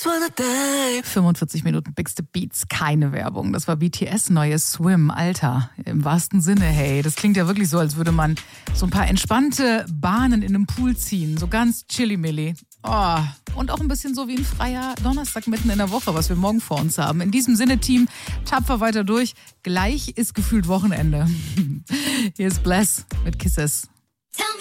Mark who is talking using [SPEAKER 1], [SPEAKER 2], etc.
[SPEAKER 1] 45 Minuten Bigste Beats, keine Werbung. Das war BTS neues Swim, Alter, im wahrsten Sinne, hey. Das klingt ja wirklich so, als würde man so ein paar entspannte Bahnen in einem Pool ziehen, so ganz chilly-milly. Oh, und auch ein bisschen so wie ein freier Donnerstag mitten in der Woche, was wir morgen vor uns haben. In diesem Sinne, Team, tapfer weiter durch. Gleich ist gefühlt Wochenende. Hier ist Bless mit Kisses.